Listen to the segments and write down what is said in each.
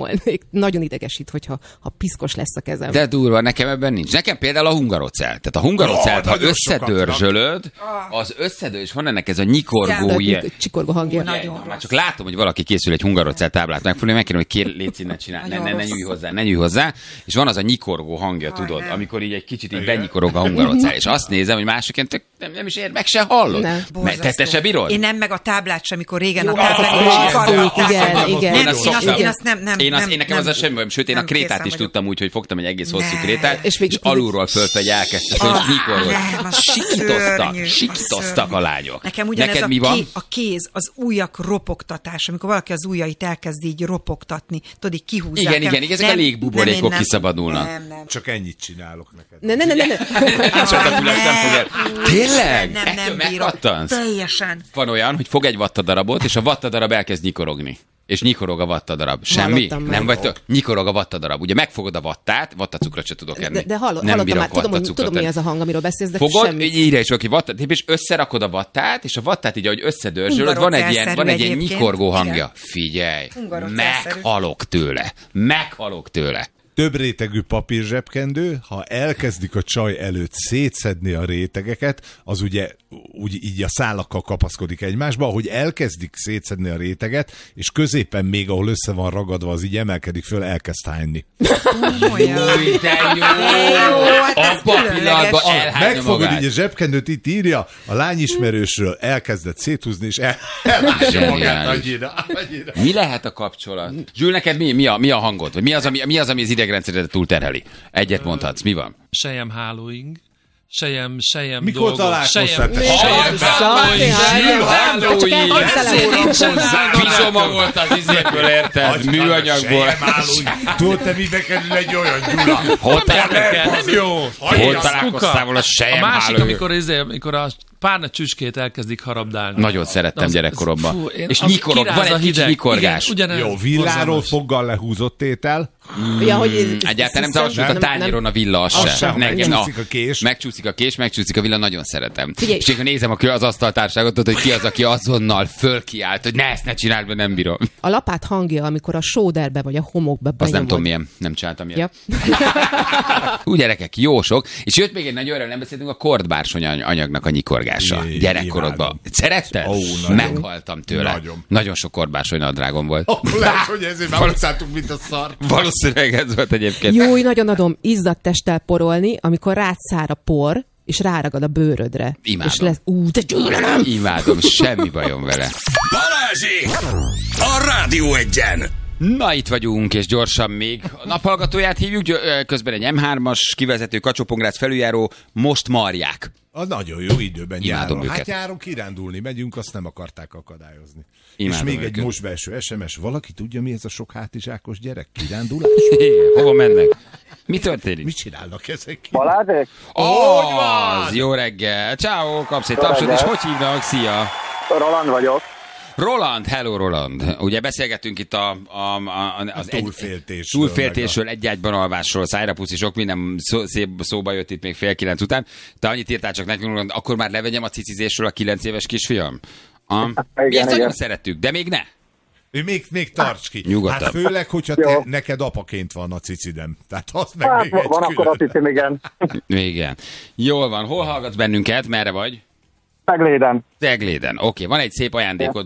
számolnék. Nagyon idegesít, hogyha piszkos lesz a kezem. De durva, nekem ebben nincs. Nekem például a hungarocell. Tehát a hungarocelt, ha összedörzsölöd, az és van ennek ez a nyikorgó ilyen. Csikorgó hangja. Már csak látom, hogy valaki készül egy hungarocell táblát megfogni, megkérem, hogy légy szín, ne csinálj, ne nyújj hozzá. És van az a nyikorgó hangja, tudod, amikor így egy kicsit így benyikorog a hungarocell. És azt nézem, hogy másoként nem is ér, meg se hallod. Te se bírod? Én nem meg a táblát sem, amikor régen a táblát. Én nekem az a semmi bajom, sőt, én a krétát is tudtam úgy, hogy fogtam egy egész hosszú krétát, és alulról fölfelé elkezdtem, hogy nyikorgott. Sikítoztak a lányok. Nekem ugyanez a kéz, az ujjak ropogtatása, amikor valaki az ujjait elkezd így ropogtatni, tudod, így kihúzzák. Igen, ezek a légbuborékok kiszabadulnak. Csak ennyit csinálok neked. Tényleg? Nem megkattansz? Teljesen. Van olyan, hogy fog egy vattadarabot, és a vattadarab elkezd nyikorogni. És nyikorog a vattadarab. Semmi? Nem vagy nyikorog a vattadarab. Ugye megfogod a vattát, vattacukrot se tudok enni. De hallottam már, tudom, mi az a hang, amiről beszélsz, de fogod, semmi. írja is valaki vattát, és összerakod a vattát, és a vattát így, ahogy összedörzsölöd, van egy ilyen nyikorgó hangja. Figyelj, meghalok tőle. Több rétegű papírzsebkendő, ha elkezdik a csaj előtt szétszedni a rétegeket, az ugye úgy így a szálakkal kapaszkodik egymásba, ahogy elkezdik szétszedni a réteget, és középen még, ahol össze van ragadva, az így emelkedik föl, elkezd hányni. Új, de jó! Abba a pillanatban elhányja megfogod magát. Így a zsebkendőt, itt írja, a lányismerősről elkezdett széthúzni, és elhányja magát annyira. Mi lehet a kapcsolat? Zsül, neked mi a hangod? Vagy mi az, ami az idegrendszeredet túlterheli? Egyet mondhatsz, mi van? Sejem hálóing. Sejem mikor találkoztál? Pizsoma volt az izéből, érted? Műanyagból. Tudod, te mibe kerül egy olyan Gyula? Hol találkoztál volna sejem hálóing? A másik, amikor a párna csücskét elkezdik harabdálni. Nagyon szerettem gyerekkoromban. És nyikorog, van egy kicsi nyikorgás. Jó, villáról foggal lehúzott étel. Egyáltalán nem tavalsult a tányéron a villa, az sem. Megcsúszik a kés. Megcsúszik a villa, nagyon szeretem. És akkor nézem az asztaltárságot, hogy ki az, aki azonnal fölkiált, hogy ezt ne csináld, mert nem bírom. A lapát hangja, amikor a sóderbe vagy a homokba benyomod. Azt nem tudom milyen, nem csináltam ilyen. Úgy gyerekek, jó sok. És jött még egy nagy olyan, nem beszéltünk a kordbársony anyagnak a nyikorgása. Gyerekkorodban. Szeretted? Meghaltam tőle. Nagyon sok kordbársony nadrágom volt. Lehet, hogy ezért már utáltuk, mint a szar. Valószínűleg ez volt egyébként. Jó, nagyon adom, izzadt testtel porolni, amikor rád szár a por, és ráragad a bőrödre. Imádom. És lesz, te gyűlölöm! Imádom, semmi bajom vele. Balázsék! A Rádió Egyen! Na, itt vagyunk, és gyorsan még a naphallgatóját hívjuk, közben egy M3-as kivezető Kacsó-Pongrác felüljáró, most marják. A nagyon jó időben Imádom járunk. őket. Hát járunk, kirándulni megyünk, azt nem akarták akadályozni. Imádom és még őket. egy most belső SMS, valaki tudja, mi ez a sok hátizsákos gyerek? Kirándulás? Hova mennek? Mi történik? Mit csinálnak ezek? Balázsék? Az, jó reggel. Ciao, kapsz egy tapsot, és hogy hívnak? Szia! Roland vagyok. Roland, hello Roland. Ugye beszélgettünk itt az túlféltésről, egy ágyban alvásról, szájrapusz, és sok minden szóba jött itt még 8:30 után. Te annyit írtál csak nekünk, Roland, akkor már levegyem a cicizésről a 9 éves kisfiam? Mi ezt nagyon szerettük, de még ne. Még tarts ki. Nyugodtan. Hát főleg, hogyha neked apaként van a cicidem. Tehát az meg Hát, még egy van akkor a cicim, igen. Igen. Jól van. Hol hallgatsz bennünket? Merre vagy? Tegléden. Oké, van egy szép ajándékod.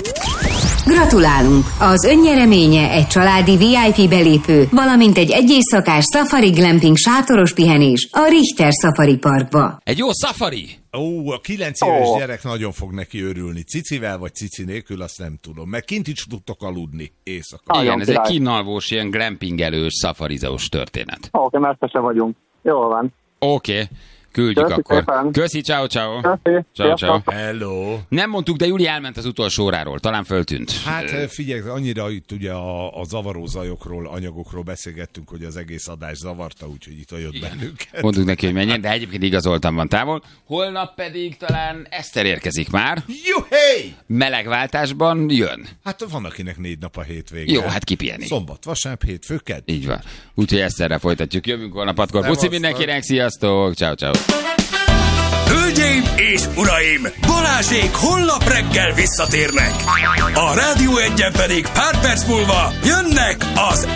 Gratulálunk! Az önnyereménye egy családi VIP belépő, valamint egy éjszakás safari glamping sátoros pihenés a Richter Safari Parkba. Egy jó safari! A 9 éves gyerek nagyon fog neki örülni. Cicivel vagy cici nélkül, azt nem tudom. Meg kint is tudtok aludni éjszaka. Igen, ez egy kínalvós, ilyen glampingelős, szafarizós történet. Oké, messze vagyunk. Jól van. Oké. Küldjük Köszi akkor. szépen. Köszi, ciao. Ciao. Hello. Nem mondtuk, de Júli elment az utolsó óráról. Talán föltűnt. Hát figyelj, annyira itt ugye a zavaró zajokról, anyagokról beszélgettünk, hogy az egész adás zavarta, úgyhogy itt jött bennünket. Mondtuk neki, hogy menjen, de egyébként igazoltam van távol. Holnap pedig talán Eszter érkezik már. Juhé! Melegváltásban jön. Hát van akinek 4 nap a hétvége. Jó, hát kipiheni. Szombat, vasárnap, hétfő, kedd. Így van. Úgyhogy Eszterre folytatjuk. Jövünk holnap 6-kor. Puszi mindenkinek, sziasztok! Ciao. Hölgyeim és uraim, Balázsék holnap reggel visszatérnek. A Rádió Egyen pedig pár perc múlva jönnek az